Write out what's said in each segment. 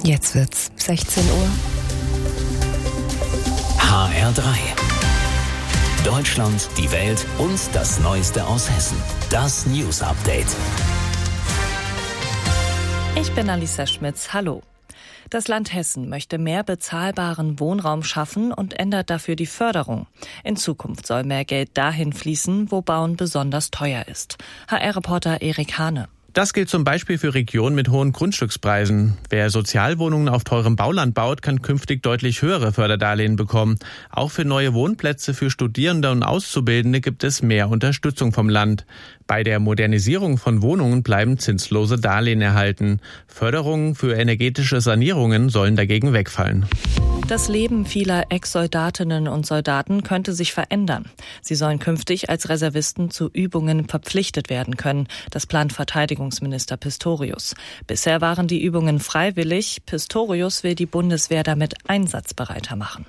Jetzt wird's 16 Uhr. HR3. Deutschland, die Welt und das Neueste aus Hessen. Das News Update. Ich bin Alisa Schmitz. Hallo. Das Land Hessen möchte mehr bezahlbaren Wohnraum schaffen und ändert dafür die Förderung. In Zukunft soll mehr Geld dahin fließen, wo Bauen besonders teuer ist. HR-Reporter Erik Hane. Das gilt zum Beispiel für Regionen mit hohen Grundstückspreisen. Wer Sozialwohnungen auf teurem Bauland baut, kann künftig deutlich höhere Förderdarlehen bekommen. Auch für neue Wohnplätze für Studierende und Auszubildende gibt es mehr Unterstützung vom Land. Bei der Modernisierung von Wohnungen bleiben zinslose Darlehen erhalten. Förderungen für energetische Sanierungen sollen dagegen wegfallen. Das Leben vieler Ex-Soldatinnen und Soldaten könnte sich verändern. Sie sollen künftig als Reservisten zu Übungen verpflichtet werden können. Das plant Verteidigungsminister Pistorius. Bisher waren die Übungen freiwillig. Pistorius will die Bundeswehr damit einsatzbereiter machen.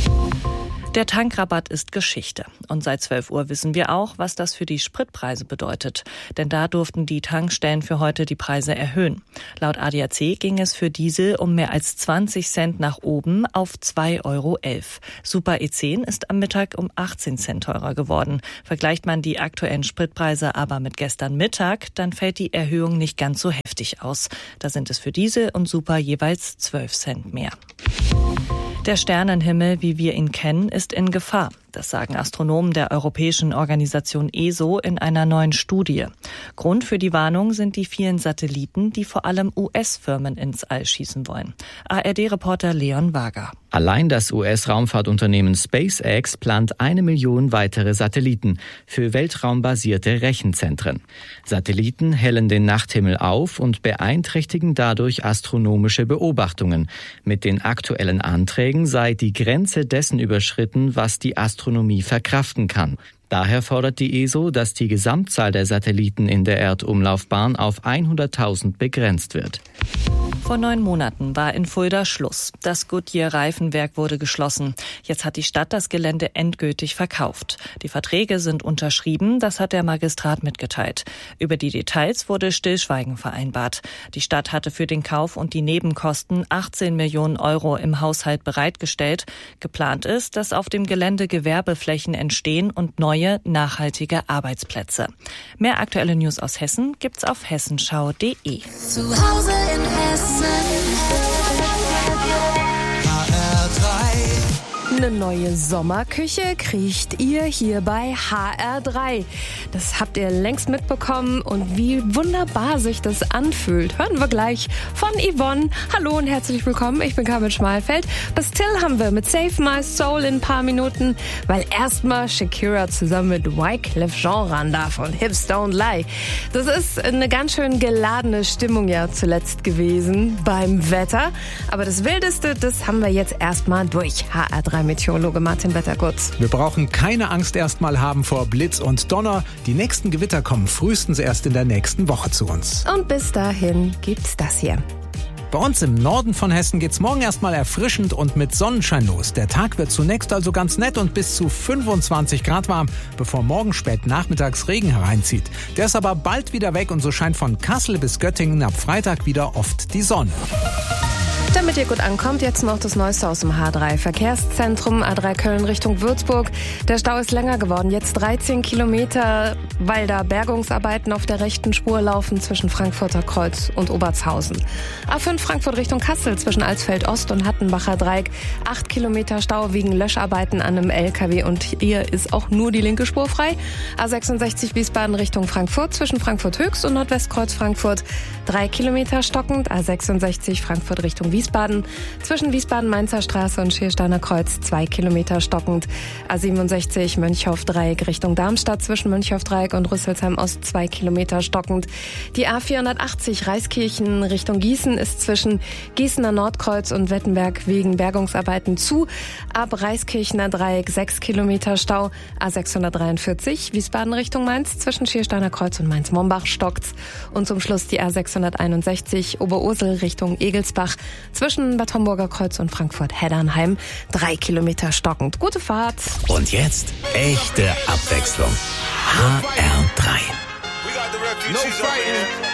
Der Tankrabatt ist Geschichte. Und seit 12 Uhr wissen wir auch, was das für die Spritpreise bedeutet. Denn da durften die Tankstellen für heute die Preise erhöhen. Laut ADAC ging es für Diesel um mehr als 20 Cent nach oben auf 2,11 Euro. Super E10 ist am Mittag um 18 Cent teurer geworden. Vergleicht man die aktuellen Spritpreise aber mit gestern Mittag, dann fällt die Erhöhung nicht ganz so heftig aus. Da sind es für Diesel und Super jeweils 12 Cent mehr. Der Sternenhimmel, wie wir ihn kennen, ist in Gefahr. Das sagen Astronomen der Europäischen Organisation ESO in einer neuen Studie. Grund für die Warnung sind die vielen Satelliten, die vor allem US-Firmen ins All schießen wollen. ARD-Reporter Leon Wager. Allein das US-Raumfahrtunternehmen SpaceX plant 1 Million weitere Satelliten für weltraumbasierte Rechenzentren. Satelliten hellen den Nachthimmel auf und beeinträchtigen dadurch astronomische Beobachtungen. Mit den aktuellen Anträgen sei die Grenze dessen überschritten, was die Astronomie verkraften kann. Daher fordert die ESO, dass die Gesamtzahl der Satelliten in der Erdumlaufbahn auf 100.000 begrenzt wird. Vor 9 Monaten war in Fulda Schluss. Das Goodyear-Reifenwerk wurde geschlossen. Jetzt hat die Stadt das Gelände endgültig verkauft. Die Verträge sind unterschrieben, das hat der Magistrat mitgeteilt. Über die Details wurde Stillschweigen vereinbart. Die Stadt hatte für den Kauf und die Nebenkosten 18 Millionen Euro im Haushalt bereitgestellt. Geplant ist, dass auf dem Gelände Gewerbeflächen entstehen und neue, nachhaltige Arbeitsplätze. Mehr aktuelle News aus Hessen gibt's auf hessenschau.de. Zu Hause in Hessen. Eine neue Sommerküche kriegt ihr hier bei HR3. Das habt ihr längst mitbekommen und wie wunderbar sich das anfühlt, hören wir gleich von Yvonne. Hallo und herzlich willkommen, ich bin Carmen Schmalfeld. Bis Till haben wir mit Save My Soul in ein paar Minuten, weil erstmal Shakira zusammen mit Wyclef Jean ran darf und Hips Don't Lie. Das ist eine ganz schön geladene Stimmung ja zuletzt gewesen beim Wetter. Aber das Wildeste, das haben wir jetzt erstmal durch. HR3 Meteorologe Martin Wettergutz. Wir brauchen keine Angst erstmal haben vor Blitz und Donner. Die nächsten Gewitter kommen frühestens erst in der nächsten Woche zu uns. Und bis dahin gibt's das hier. Bei uns im Norden von Hessen geht's morgen erstmal erfrischend und mit Sonnenschein los. Der Tag wird zunächst also ganz nett und bis zu 25 Grad warm, bevor morgen spät nachmittags Regen hereinzieht. Der ist aber bald wieder weg und so scheint von Kassel bis Göttingen ab Freitag wieder oft die Sonne. Damit ihr gut ankommt, jetzt noch das Neueste aus dem H3 Verkehrszentrum, A3 Köln Richtung Würzburg. Der Stau ist länger geworden, jetzt 13 Kilometer, weil da Bergungsarbeiten auf der rechten Spur laufen zwischen Frankfurter Kreuz und Obertshausen. A5 Frankfurt Richtung Kassel zwischen Alsfeld Ost und Hattenbacher Dreieck. 8 Kilometer Stau wegen Löscharbeiten an einem LKW und hier ist auch nur die linke Spur frei. A66 Wiesbaden Richtung Frankfurt zwischen Frankfurt Höchst und Nordwestkreuz Frankfurt. 3 Kilometer stockend. A66 Frankfurt Richtung Wiesbaden. Zwischen Wiesbaden-Mainzer Straße und Schiersteiner Kreuz 2 Kilometer stockend. A67 Mönchhoff-Dreieck Richtung Darmstadt zwischen Mönchhoff-Dreieck und Rüsselsheim Ost 2 Kilometer stockend. Die A480 Reiskirchen Richtung Gießen ist zwischen Gießener Nordkreuz und Wettenberg wegen Bergungsarbeiten zu. Ab Reiskirchener Dreieck 6 Kilometer Stau. A643 Wiesbaden Richtung Mainz zwischen Schiersteiner Kreuz und Mainz-Mombach stockt's. Und zum Schluss die A661 Oberursel Richtung Egelsbach zwischen Bad Homburger Kreuz und Frankfurt-Heddernheim 3 Kilometer stockend. Gute Fahrt. Und jetzt echte Abwechslung. HR3. No fighting.